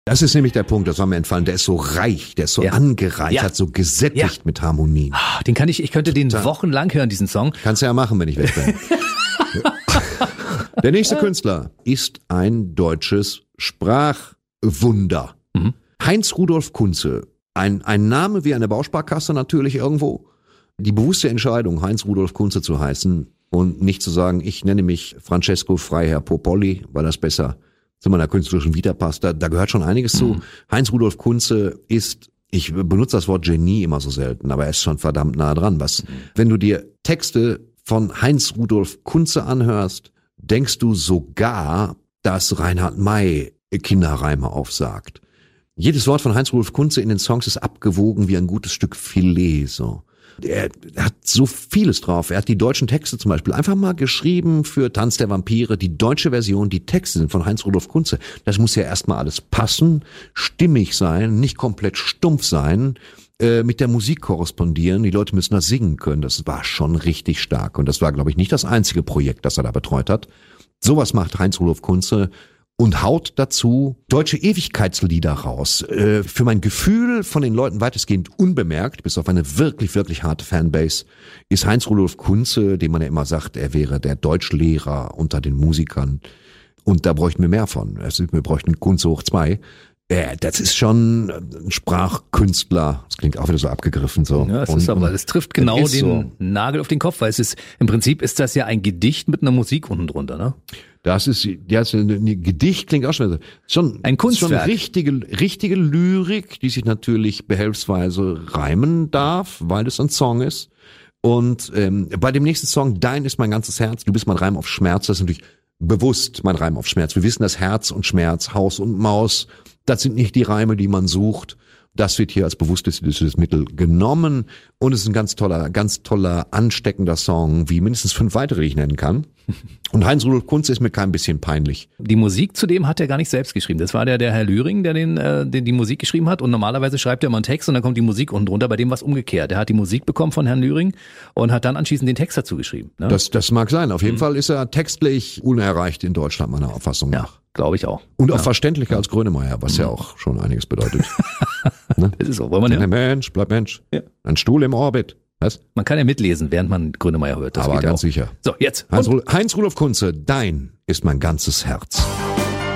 Das ist nämlich der Punkt, das war mir entfallen. Der ist so reich, der ist so angereichert, so gesättigt mit Harmonien. Ich könnte den wochenlang hören, diesen Song. Kannst du ja machen, wenn ich weg bin. Der nächste Künstler ist ein deutsches Sprachwunder. Heinz Rudolf Kunze. Ein Name wie eine Bausparkasse natürlich irgendwo. Die bewusste Entscheidung, Heinz Rudolf Kunze zu heißen und nicht zu sagen, ich nenne mich Francesco Freiherr Popolli, weil das besser zu meiner künstlerischen Vita passt. Da gehört schon einiges zu. Heinz Rudolf Kunze ist, ich benutze das Wort Genie immer so selten, aber er ist schon verdammt nah dran. Wenn du dir Texte von Heinz Rudolf Kunze anhörst, denkst du sogar, dass Reinhard May Kinderreime aufsagt. Jedes Wort von Heinz Rudolf Kunze in den Songs ist abgewogen wie ein gutes Stück Filet, so. Er hat so vieles drauf. Er hat die deutschen Texte zum Beispiel einfach mal geschrieben für Tanz der Vampire. Die deutsche Version, die Texte sind von Heinz Rudolf Kunze. Das muss ja erstmal alles passen, stimmig sein, nicht komplett stumpf sein, mit der Musik korrespondieren. Die Leute müssen das singen können. Das war schon richtig stark. Und das war, glaube ich, nicht das einzige Projekt, das er da betreut hat. Sowas macht Heinz Rudolf Kunze und haut dazu deutsche Ewigkeitslieder raus. Für mein Gefühl von den Leuten weitestgehend unbemerkt, bis auf eine wirklich, wirklich harte Fanbase, ist Heinz Rudolf Kunze, dem man ja immer sagt, er wäre der Deutschlehrer unter den Musikern. Und da bräuchten wir mehr von. Also wir bräuchten Kunze hoch 2. Das ist schon ein Sprachkünstler. Das klingt auch wieder so abgegriffen so. Ja, es trifft genau den Nagel auf den Kopf, weil im Prinzip ist das ja ein Gedicht mit einer Musik unten drunter, ne? Das ist ein Gedicht, klingt auch schon ein Kunstwerk. Schon richtige Lyrik, die sich natürlich behelfsweise reimen darf, weil es ein Song ist. Und bei dem nächsten Song, Dein ist mein ganzes Herz, du bist mein Reim auf Schmerz, das ist natürlich bewusst mein Reim auf Schmerz. Wir wissen, dass Herz und Schmerz, Haus und Maus, das sind nicht die Reime, die man sucht. Das wird hier als bewusstes Mittel genommen und es ist ein ganz toller, ansteckender Song, wie mindestens 5 weitere, die ich nennen kann. Und Heinz Rudolf Kunze ist mir kein bisschen peinlich. Die Musik zudem hat er gar nicht selbst geschrieben. Das war der Herr Lühring, der die Musik geschrieben hat. Und normalerweise schreibt er immer einen Text und dann kommt die Musik unten drunter. Bei dem war es umgekehrt. Er hat die Musik bekommen von Herrn Lühring und hat dann anschließend den Text dazu geschrieben. Ne? Das mag sein. Auf jeden Fall ist er textlich unerreicht in Deutschland, meiner Auffassung nach. Ja, glaube ich auch. Und auch verständlicher als Grönemeyer, was ja auch schon einiges bedeutet. Ne? Das ist so. Wollen wir Mensch, bleib Mensch. Ja. Ein Stuhl im Orbit. Was? Man kann ja mitlesen, während man Grönemeyer hört. Das aber geht ganz sicher. So, jetzt. Heinz Rudolf Kunze, dein ist mein ganzes Herz.